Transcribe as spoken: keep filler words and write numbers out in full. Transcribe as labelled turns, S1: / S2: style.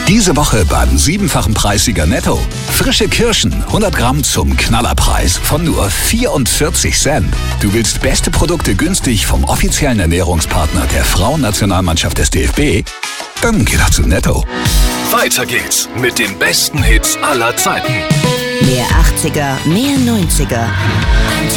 S1: Diese Woche beim siebenfachen Preissieger Netto. Frische Kirschen, hundert Gramm zum Knallerpreis von nur vierundvierzig Cent. Du willst beste Produkte günstig vom offiziellen Ernährungspartner der Frauennationalmannschaft des D F B? Dann geh doch zu Netto.
S2: Weiter geht's mit den besten Hits aller Zeiten.
S3: Mehr achtziger, mehr neunziger.